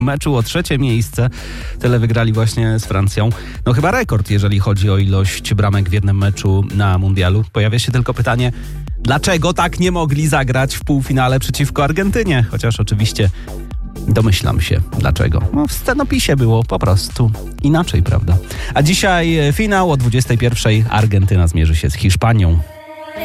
meczu o 3. miejsce. Tyle wygrali właśnie z Francją. No chyba rekord, jeżeli chodzi o ilość bramek w jednym meczu na mundialu. Pojawia się tylko pytanie, dlaczego tak nie mogli zagrać w półfinale przeciwko Argentynie? Chociaż oczywiście domyślam się dlaczego. No, w scenopisie było po prostu inaczej, prawda? A dzisiaj finał o 21:00. Argentyna zmierzy się z Hiszpanią.